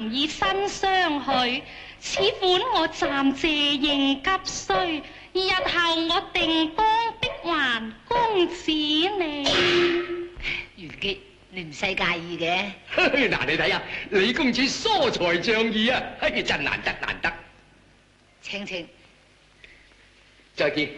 難以身相許，此款我暫借應急需，日後我定當的還公子你。 元傑，你唔使介意嘅。 嗱，你睇下，李公子疏財仗義啊，真難得難得。 請請。 再見。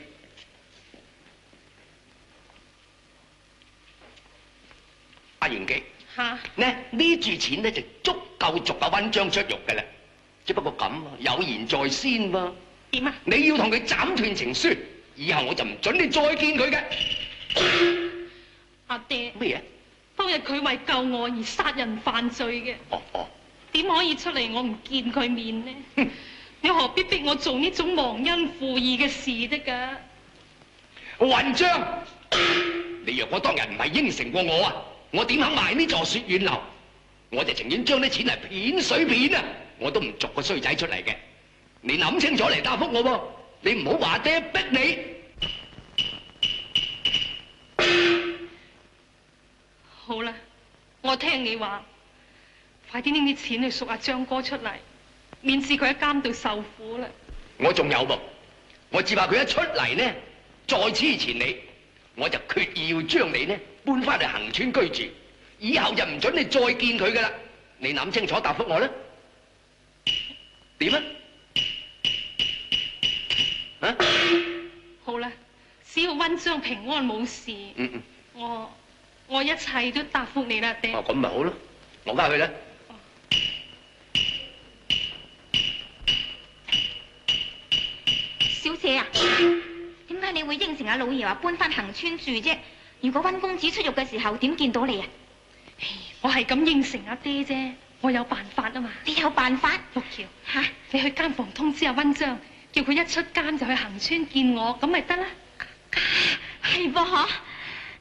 阿元傑。 嚇！ 呢注錢咧就足夠逐阿溫章出獄嘅啦，只不過咁有言在先嘛。 點啊？ 你要同佢斬斷情書，以後我就唔准你再見佢嘅。 阿爹。 咩嘢？ 當日佢為救我而殺人犯罪嘅。 哦。 點可以出嚟我唔見佢面呢？你何必逼我做呢種忘恩負義嘅事得㗎？ 雲章，你若果當日唔係應承過我啊，我點肯賣呢座雪苑樓？我就情願將啲錢嚟片水片啊！我都唔逐個衰仔出嚟嘅。你諗清楚嚟答覆我喎，你唔好話爹逼你。 好啦，我聽你話，快啲拎啲錢去贖阿張哥出嚟，免致佢喺監度受苦啦。 我仲有噃，我只怕佢一出嚟呢，再黐纏你，我就決意要將你呢搬翻嚟恒村居住，以後就唔准你再見佢噶啦。你諗清楚答覆我啦。點啊？啊？ 好啦，只要溫章平安冇事，我一切都答覆你啦，爹。 哦，咁咪好咯，我返去啦。 小姐啊，點解你會應承阿老爺話搬翻恒村住啫？如果溫公子出獄嘅時候，點見到你啊？ 我係咁應承阿爹啫，我有辦法啊嘛。 你有辦法？ 陸橋，嚇，你去監房通知阿溫章，叫佢一出監就去恒村見我，咁咪得啦。 係噃，嗬。